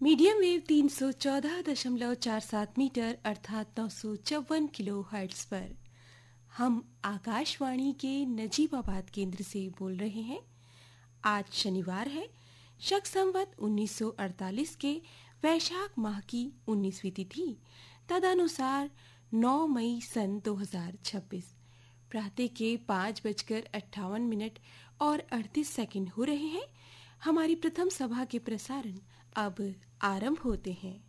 Medium wave 314.47 metre अर्थात 954 kilo hertz पर हम आकाशवाणी के नजीबाबाद केंद्र से बोल रहे हैं। आज शनिवार है, शक संवत 1948 के वैशाख माह की 19वीं तिथि, तदनुसार 9 मई सन 2026। प्रातः के 5:58 और 38 सेकंड हो रहे हैं। हमारी प्रथम सभा के प्रसारण अब आरंभ होते हैं।